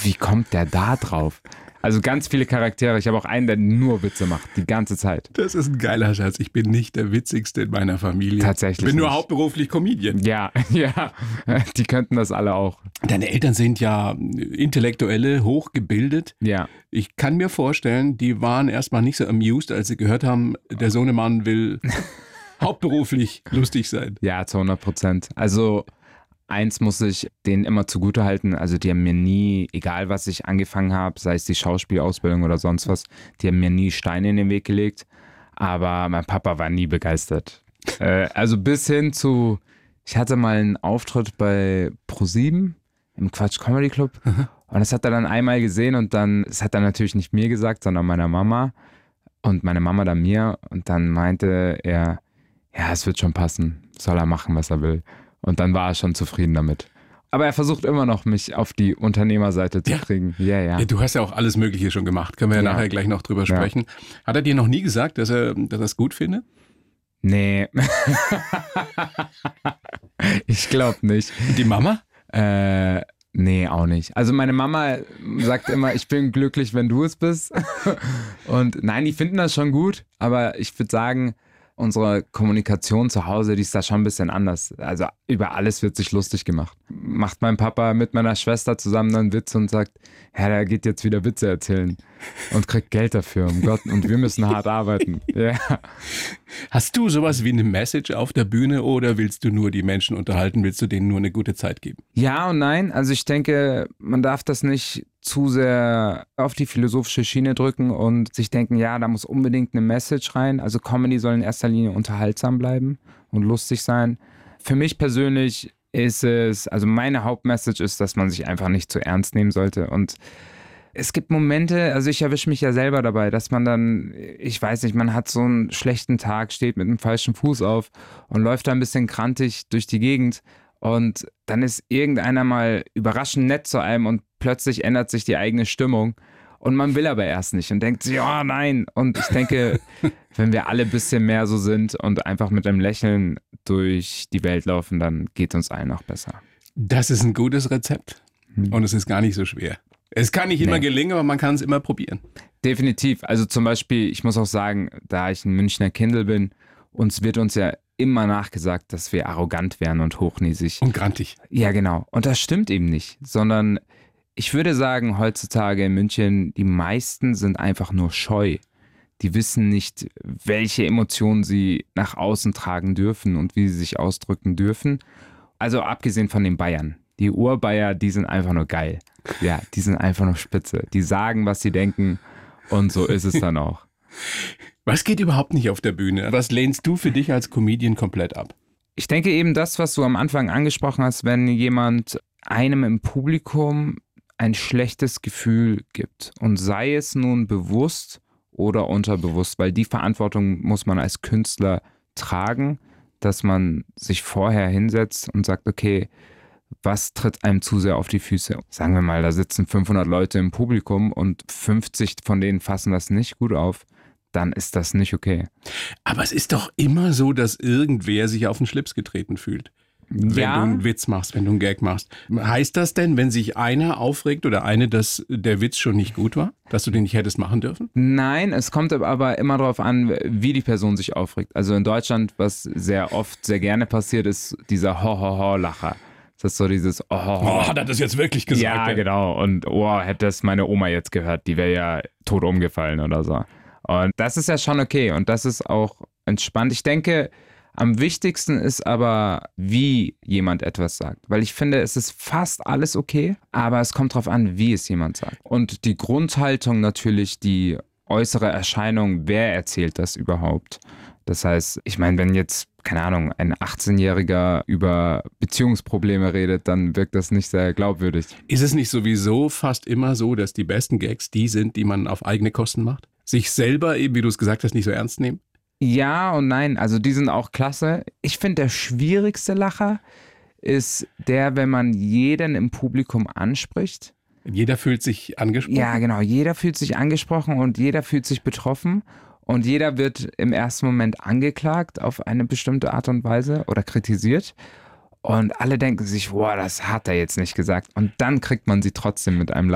wie kommt der da drauf? Also ganz viele Charaktere. Ich habe auch einen, der nur Witze macht, die ganze Zeit. Das ist ein geiler Scherz. Ich bin nicht der Witzigste in meiner Familie. Tatsächlich. Ich bin nur nicht. hauptberuflich Comedian. Ja, die könnten das alle auch. Deine Eltern sind ja Intellektuelle, hochgebildet. Ja. Ich kann mir vorstellen, die waren erstmal nicht so amused, als sie gehört haben, der Sohnemann will hauptberuflich lustig sein. Ja, zu 100%. Also eins muss ich denen immer zugutehalten, also die haben mir nie, egal was ich angefangen habe, sei es die Schauspielausbildung oder sonst was, die haben mir nie Steine in den Weg gelegt, aber mein Papa war nie begeistert. Also bis hin zu, ich hatte mal einen Auftritt bei ProSieben im Quatsch Comedy Club und das hat er dann einmal gesehen und dann, das hat er natürlich nicht mir gesagt, sondern meiner Mama und meine Mama dann mir und dann meinte er, ja, es wird schon passen, soll er machen, was er will. Und dann war er schon zufrieden damit. Aber er versucht immer noch, mich auf die Unternehmerseite zu kriegen. Ja. Du hast ja auch alles Mögliche schon gemacht. Können wir ja nachher gleich noch drüber sprechen. Hat er dir noch nie gesagt, dass er es gut findet? Nee. Ich glaube nicht. Und die Mama? Nee, auch nicht. Also meine Mama sagt immer, ich bin glücklich, wenn du es bist. Und nein, die finden das schon gut. Aber ich würde sagen, unsere Kommunikation zu Hause, die ist da schon ein bisschen anders. Also über alles wird sich lustig gemacht. Macht mein Papa mit meiner Schwester zusammen einen Witz und sagt, ja, der geht jetzt wieder Witze erzählen und kriegt Geld dafür, um Gott, und wir müssen hart arbeiten. Ja. Hast du sowas wie eine Message auf der Bühne oder willst du nur die Menschen unterhalten, willst du denen nur eine gute Zeit geben? Ja und nein, also ich denke, man darf das nicht zu sehr auf die philosophische Schiene drücken und sich denken, ja, da muss unbedingt eine Message rein. Also Comedy soll in erster Linie unterhaltsam bleiben und lustig sein. Für mich persönlich ist es, also meine Hauptmessage ist, dass man sich einfach nicht zu ernst nehmen sollte. Und es gibt Momente, also ich erwische mich ja selber dabei, dass man dann, ich weiß nicht, man hat so einen schlechten Tag, steht mit dem falschen Fuß auf und läuft da ein bisschen krantig durch die Gegend. Und dann ist irgendeiner mal überraschend nett zu einem und plötzlich ändert sich die eigene Stimmung. Und man will aber erst nicht und denkt, ja, nein. Und ich denke, wenn wir alle ein bisschen mehr so sind und einfach mit einem Lächeln durch die Welt laufen, dann geht es uns allen noch besser. Das ist ein gutes Rezept und es ist gar nicht so schwer. Es kann nicht immer gelingen, aber man kann es immer probieren. Definitiv. Also zum Beispiel, ich muss auch sagen, da ich ein Münchner Kindl bin, wird uns ja immer nachgesagt, dass wir arrogant wären und hochnäsig. Und grantig. Ja, genau. Und das stimmt eben nicht, sondern ich würde sagen, heutzutage in München, die meisten sind einfach nur scheu. Die wissen nicht, welche Emotionen sie nach außen tragen dürfen und wie sie sich ausdrücken dürfen. Also abgesehen von den Bayern. Die Urbayer, die sind einfach nur geil. Ja, die sind einfach nur spitze. Die sagen, was sie denken und so ist es dann auch. Was geht überhaupt nicht auf der Bühne? Was lehnst du für dich als Comedian komplett ab? Ich denke eben das, was du am Anfang angesprochen hast, wenn jemand einem im Publikum ein schlechtes Gefühl gibt und sei es nun bewusst oder unterbewusst, weil die Verantwortung muss man als Künstler tragen, dass man sich vorher hinsetzt und sagt, okay, was tritt einem zu sehr auf die Füße? Sagen wir mal, da sitzen 500 Leute im Publikum und 50 von denen fassen das nicht gut auf, dann ist das nicht okay. Aber es ist doch immer so, dass irgendwer sich auf den Schlips getreten fühlt. Wenn du einen Witz machst, wenn du einen Gag machst. Heißt das denn, wenn sich einer aufregt oder eine, dass der Witz schon nicht gut war? Dass du den nicht hättest machen dürfen? Nein, es kommt aber immer darauf an, wie die Person sich aufregt. Also in Deutschland, was sehr oft, sehr gerne passiert, ist dieser Ho-Ho-Ho-Lacher. Das ist so dieses hat er das jetzt wirklich gesagt? Ja, genau. Und hätte das meine Oma jetzt gehört, die wäre ja tot umgefallen oder so. Und das ist ja schon okay und das ist auch entspannt. Ich denke, am wichtigsten ist aber, wie jemand etwas sagt. Weil ich finde, es ist fast alles okay, aber es kommt darauf an, wie es jemand sagt. Und die Grundhaltung natürlich, die äußere Erscheinung, wer erzählt das überhaupt? Das heißt, ich meine, wenn jetzt, keine Ahnung, ein 18-Jähriger über Beziehungsprobleme redet, dann wirkt das nicht sehr glaubwürdig. Ist es nicht sowieso fast immer so, dass die besten Gags die sind, die man auf eigene Kosten macht? Sich selber eben, wie du es gesagt hast, nicht so ernst nehmen? Ja und nein, also die sind auch klasse. Ich finde, der schwierigste Lacher ist der, wenn man jeden im Publikum anspricht. Jeder fühlt sich angesprochen? Ja, genau. Jeder fühlt sich angesprochen und jeder fühlt sich betroffen. Und jeder wird im ersten Moment angeklagt auf eine bestimmte Art und Weise oder kritisiert. Und alle denken sich, wow, das hat er jetzt nicht gesagt. Und dann kriegt man sie trotzdem mit einem Lachen.